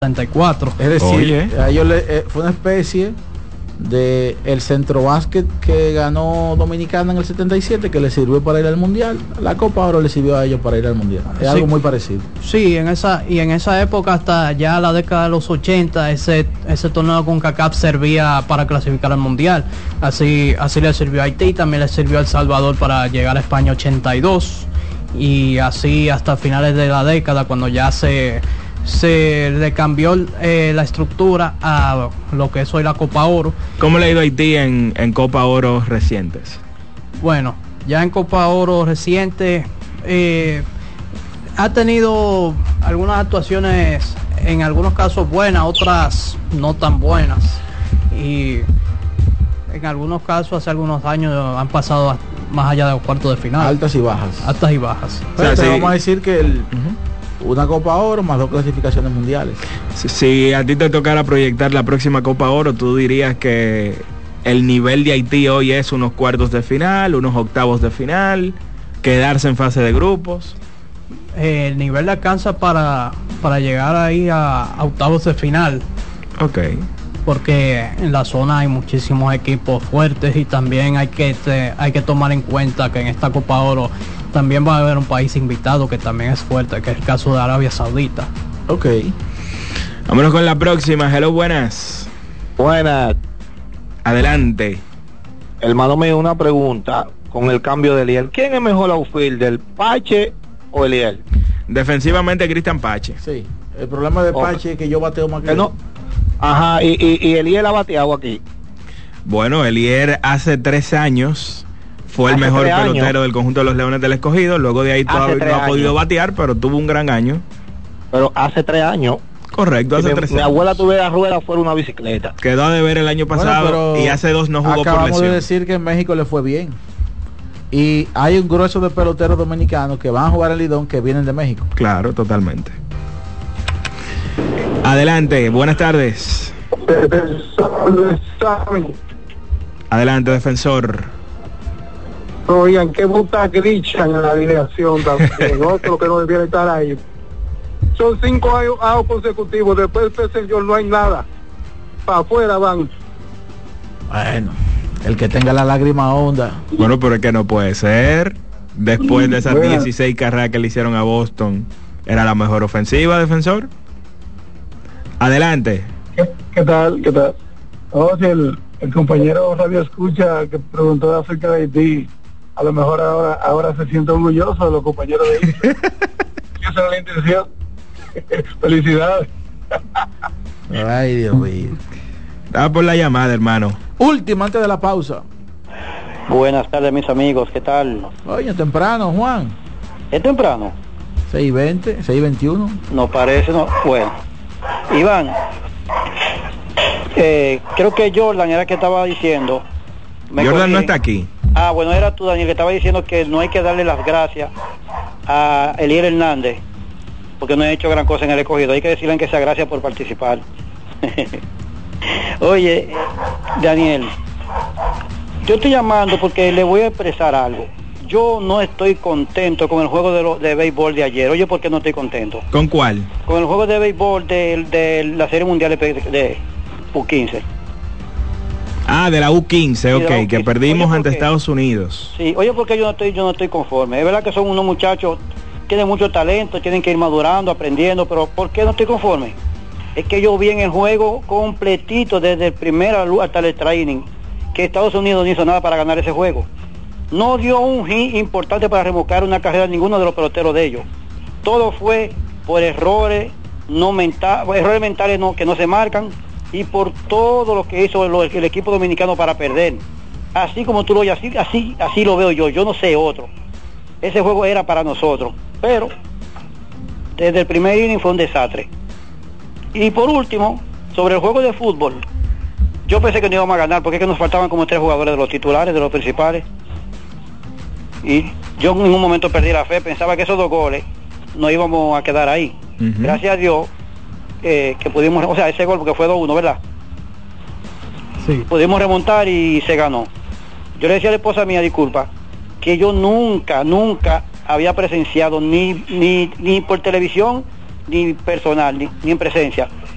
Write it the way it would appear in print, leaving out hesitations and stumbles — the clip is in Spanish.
74. Es decir, a ellos fue una especie de el centro básquet que ganó Dominicana en el 77, que le sirvió para ir al mundial. La Copa Oro le sirvió a ellos para ir al mundial. Es algo muy parecido. Sí, en esa época, hasta ya la década de los 80, ese torneo con CONCACAF servía para clasificar al mundial. Así le sirvió a Haití, también le sirvió a El Salvador para llegar a España 82, y así hasta finales de la década, cuando ya se le cambió la estructura a lo que es hoy la Copa Oro. ¿Cómo le ha ido a Haití en Copa Oro recientes? Bueno, ya en Copa Oro reciente ha tenido algunas actuaciones, en algunos casos buenas, otras no tan buenas, y en algunos casos hace algunos años han pasado más allá de los cuartos de final. Altas y bajas. Pero sí, vamos a decir que una Copa Oro más 2 clasificaciones mundiales. Si a ti te tocara proyectar la próxima Copa Oro, tú dirías que el nivel de Haití hoy es unos cuartos de final, unos octavos de final, quedarse en fase de grupos. El nivel le alcanza para llegar ahí a octavos de final. Ok. Porque en la zona hay muchísimos equipos fuertes, y también hay que tomar en cuenta que en esta Copa Oro también va a haber un país invitado que también es fuerte, que es el caso de Arabia Saudita. Ok. Vámonos con la próxima. Hello, buenas. Buenas. Adelante. Hermano mío, una pregunta con el cambio de Eliel. ¿Quién es mejor outfielder, Pache o Eliel? Defensivamente, Cristian Pache. Sí. El problema de Pache es que yo bateo más que no. Ajá, y Eliel ha bateado aquí. Bueno, Eliel hace 3 años fue el mejor pelotero del conjunto de los Leones del Escogido. Luego de ahí todavía no ha podido batear, pero tuvo un gran año. Pero hace 3 años. Correcto, hace 3 años. Mi abuela tuviera rueda fuera una bicicleta. Quedó a deber el año pasado, y hace 2 no jugó por lesión. Acabamos de decir que en México le fue bien. Y hay un grueso de peloteros dominicanos que van a jugar al Lidón que vienen de México. Claro, totalmente. Adelante, buenas tardes. Adelante, defensor. Oigan, que puta grichan en la alineación también. Otro que no debiera estar ahí. Son 5 años consecutivos. Después del señor no hay nada. Para afuera van. Bueno, el que tenga la lágrima honda. Bueno, pero es que no puede ser. Después de esas 16 carreras que le hicieron a Boston, ¿era la mejor ofensiva, defensor? Adelante. ¿Qué tal? Oye, el compañero Radio Escucha que preguntó acerca de Haití, a lo mejor ahora se siente orgulloso de los compañeros de Haití. Esa es la intención. Felicidades. Ay, Dios mío. Dame por la llamada, hermano. Última antes de la pausa. Buenas tardes, mis amigos, ¿qué tal? Oye, temprano, Juan. ¿Es temprano? 6:20, 6:21. No parece, no. Bueno, Iván, creo que Jordan era el que estaba diciendo. Jordan no está aquí. Ah, bueno, era tú, Daniel, que estaba diciendo que no hay que darle las gracias a Eliel Hernández, porque no ha hecho gran cosa en el Escogido. Hay que decirle que sea gracias por participar. Oye, Daniel, yo estoy llamando porque le voy a expresar algo. Yo no estoy contento con el juego de béisbol de ayer. Oye, ¿por qué no estoy contento? ¿Con cuál? Con el juego de béisbol de la Serie Mundial de U15. Ah, de la U15, sí, ok, U15. Que perdimos ante Estados Unidos. Sí, oye, porque yo no estoy conforme. Es verdad que son unos muchachos, tienen mucho talento, tienen que ir madurando, aprendiendo, pero ¿por qué no estoy conforme? Es que yo vi en el juego completito, desde el primer hasta el training, que Estados Unidos no hizo nada para ganar ese juego. No dio un hit importante para remolcar una carrera a ninguno de los peloteros de ellos. Todo fue por errores mentales que no se marcan, y por todo lo que hizo el equipo dominicano para perder. Así como tú lo oyes, así lo veo yo no sé otro. Ese juego era para nosotros, pero desde el primer inning fue un desastre. Y por último, sobre el juego de fútbol, yo pensé que no íbamos a ganar, porque es que nos faltaban como 3 jugadores de los titulares, de los principales. Y yo en un momento perdí la fe, pensaba que esos 2 goles no íbamos a quedar ahí. Gracias a Dios que pudimos, o sea, ese gol, porque fue 2-1, ¿verdad? Sí. Pudimos remontar y se ganó. Yo le decía a la esposa mía, disculpa, que yo nunca había presenciado ni por televisión, ni personal, ni en presencia,